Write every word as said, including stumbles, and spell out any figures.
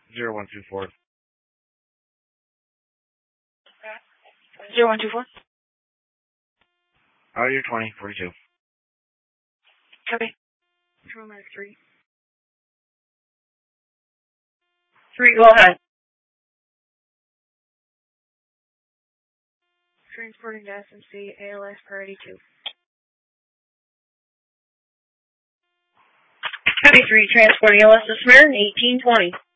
Zero one two four. Zero one two four. Audio twenty forty two. Copy. Control minus three. Three, go ahead. Transporting to S M C, A L S priority two. Copy three, transporting A L S to Smyrna, eighteen twenty.